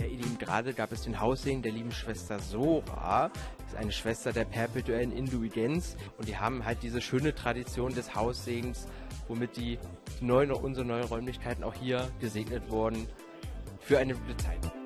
Ja, ihr Lieben, gerade gab es den Haussegen der lieben Schwester Sora. Das ist eine Schwester der perpetuellen Indulgenz. Und die haben halt diese schöne Tradition des Haussegens, womit unsere neuen Räumlichkeiten auch hier gesegnet wurden für eine gute Zeit.